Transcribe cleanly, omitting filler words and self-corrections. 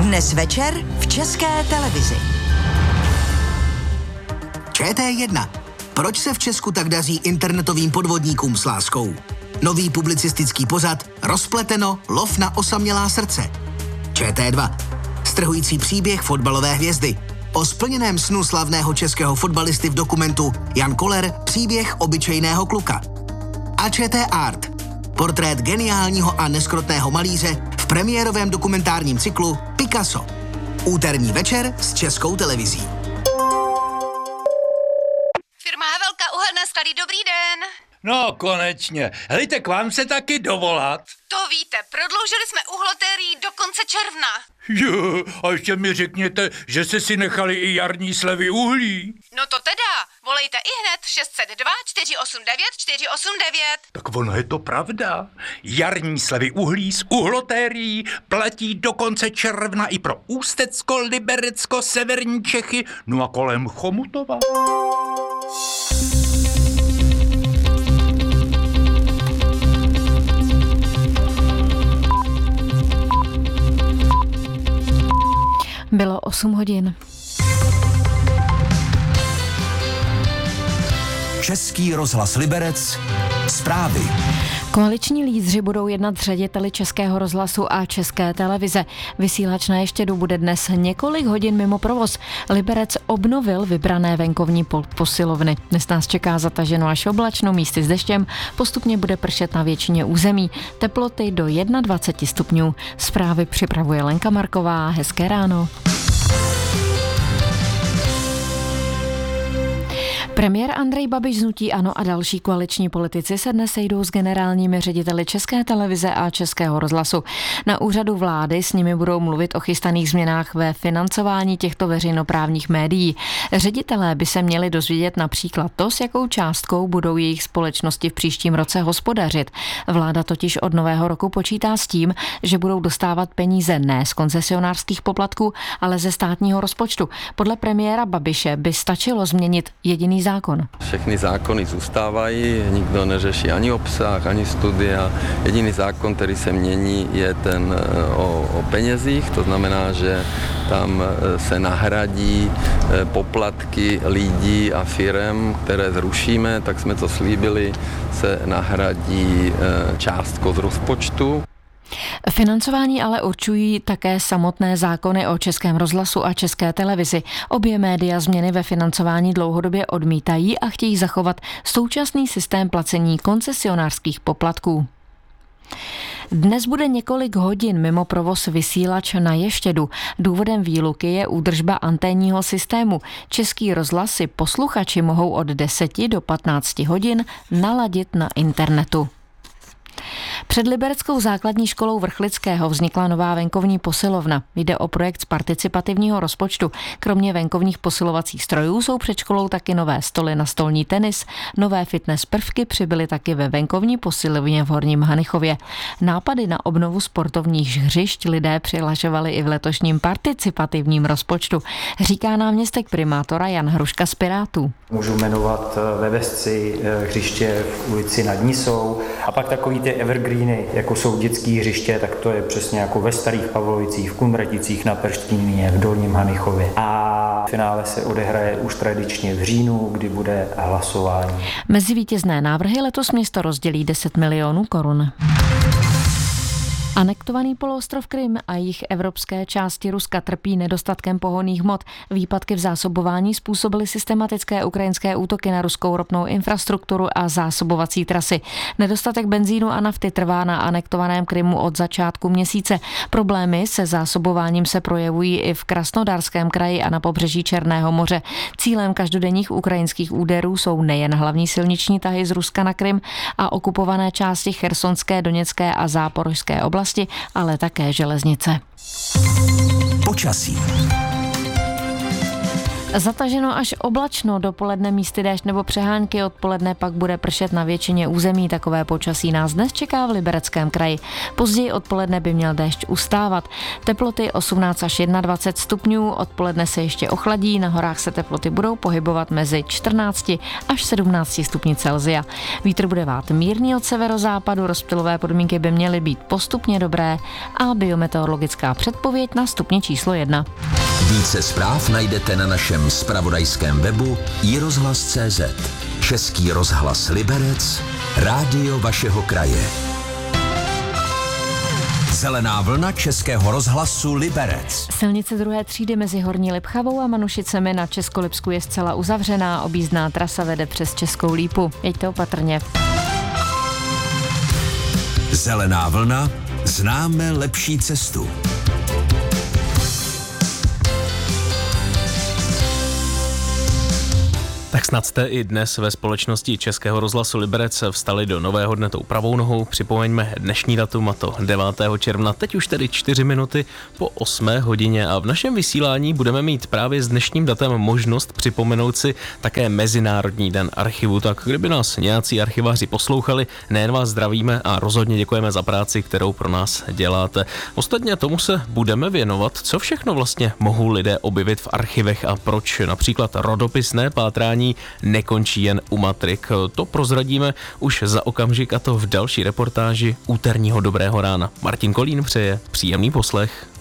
Dnes večer v České televizi. ČT1. Proč se v Česku tak daří internetovým podvodníkům s láskou? Nový publicistický pořad Rozpleteno, lov na osamělá srdce. ČT2. Strhující příběh fotbalové hvězdy. O splněném snu slavného českého fotbalisty v dokumentu Jan Koller, příběh obyčejného kluka. A ČT Art. Portrét geniálního a neskrotného malíře v premiérovém dokumentárním cyklu Picasso. Úterní večer s Českou televizí. Firma Havelka, uhelné sklady, dobrý den. No, konečně. Helejte, k vám se taky dovolat. To víte, prodloužili jsme uhlotérií do konce června. Jo, a ještě mi řekněte, že jste si nechali i jarní slevy uhlí. No to teda, volejte ihned 602 489 489. Tak ono je to pravda. Jarní slevy uhlí z uhlotérií platí do konce června i pro Ústecko, Liberecko, severní Čechy, no a kolem Chomutova. Bylo 8 hodin. Český rozhlas Liberec. Zprávy. Koaliční lídři budou jednat s řediteli Českého rozhlasu a České televize. Vysílač na Ještědu bude dnes několik hodin mimo provoz. Liberec obnovil vybrané venkovní posilovny. Dnes nás čeká zataženo až oblačno, místy s deštěm. Postupně bude pršet na většině území. Teploty do 21 stupňů. Zprávy připravuje Lenka Marková. Hezké ráno. Premiér Andrej Babiš z hnutí ANO a další koaliční politici se dnes sejdou s generálními řediteli České televize a Českého rozhlasu. Na úřadu vlády s nimi budou mluvit o chystaných změnách ve financování těchto veřejnoprávních médií. Ředitelé by se měli dozvědět například to, s jakou částkou budou jejich společnosti v příštím roce hospodařit. Vláda totiž od nového roku počítá s tím, že budou dostávat peníze ne z koncesionářských poplatků, ale ze státního rozpočtu. Podle premiéra Babiše by stačilo změnit jediný zákon. Všechny zákony zůstávají, nikdo neřeší ani obsah, ani studia. Jediný zákon, který se mění, je ten o penězích, to znamená, že tam se nahradí poplatky lidí a firem, které zrušíme, tak jsme to slíbili, se nahradí částkou z rozpočtu. Financování ale určují také samotné zákony o Českém rozhlasu a České televizi. Obě média změny ve financování dlouhodobě odmítají a chtějí zachovat současný systém placení koncesionářských poplatků. Dnes bude několik hodin mimo provoz vysílač na Ještědu. Důvodem výluky je údržba anténního systému. Český rozhlas si posluchači mohou od 10 do 15 hodin naladit na internetu. Před libereckou základní školou Vrchlického vznikla nová venkovní posilovna. Jde o projekt z participativního rozpočtu. Kromě venkovních posilovacích strojů jsou před školou taky nové stoly na stolní tenis. Nové fitness prvky přibyly taky ve venkovní posilovně v Horním Hanichově. Nápady na obnovu sportovních hřišť lidé přihlašovali i v letošním participativním rozpočtu, říká náměstek primátora Jan Hruška z Pirátů. Můžu jmenovat ve Vesci hřiště v ulici Nad Nisou a pak takový ty evergreeny, jako jsou dětský hřiště, tak to je přesně jako ve Starých Pavlovicích, v Kunraticích, na Perštínmě, v Dolním Hanichově. A finále se odehraje už tradičně v říjnu, kdy bude hlasování. Mezi vítězné návrhy letos město rozdělí 10 milionů korun. Anektovaný poloostrov Krym a jich evropské části Ruska trpí nedostatkem pohonných hmot. Výpadky v zásobování způsobily systematické ukrajinské útoky na ruskou ropnou infrastrukturu a zásobovací trasy. Nedostatek benzínu a nafty trvá na anektovaném Krymu od začátku měsíce. Problémy se zásobováním se projevují i v Krasnodarském kraji a na pobřeží Černého moře. Cílem každodenních ukrajinských úderů jsou nejen hlavní silniční tahy z Ruska na Krym a okupované části Chersonské, Doněcké a Záporožské oblasti, ale také železnice. Počasí. Zataženo až oblačno, dopoledne místy déšť nebo přehánky, odpoledne pak bude pršet na většině území. Takové počasí nás dnes čeká v Libereckém kraji. Později odpoledne by měl déšť ustávat. Teploty 18 až 21 stupňů, odpoledne se ještě ochladí, na horách se teploty budou pohybovat mezi 14 až 17 stupni Celsia. Vítr bude vát mírný od severozápadu, rozptylové podmínky by měly být postupně dobré a biometeorologická předpověď na stupni číslo 1. Více zpráv najdete na našem zpravodajském webu iRozhlas.cz. Český rozhlas Liberec, rádio vašeho kraje. Zelená vlna Českého rozhlasu Liberec. Silnice druhé třídy mezi Horní Lipchavou a Manušicemi na Českolipsku je zcela uzavřená. Objízdná trasa vede přes Českou Lípu. Jeďte opatrně. Zelená vlna, známe lepší cestu. Tak snad jste i dnes ve společnosti Českého rozhlasu Liberec vstali do nového dne tou pravou nohou. Připomeňme dnešní datum, a to 9. června, teď už tedy 4 minuty po 8 hodině, a v našem vysílání budeme mít právě s dnešním datem možnost připomenout si také Mezinárodní den archivu. Tak kdyby nás nějací archiváři poslouchali, nejen vás zdravíme a rozhodně děkujeme za práci, kterou pro nás děláte. Ostatně tomu se budeme věnovat, co všechno vlastně mohou lidé objevit v archivech a proč například rodopisné pátrání nekončí jen u matrik. To prozradíme už za okamžik, a to v další reportáži úterního Dobrého rána. Martin Kolín přeje příjemný poslech.